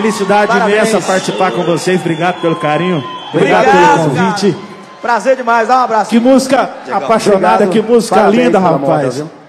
felicidade Parabéns. imensa participar com vocês. Obrigado pelo carinho. Obrigado Obrigado, pelo convite. cara. Prazer demais, dá um abraço. Que música apaixonada, Obrigado. que música Parabéns linda, pela rapaz. moda, viu?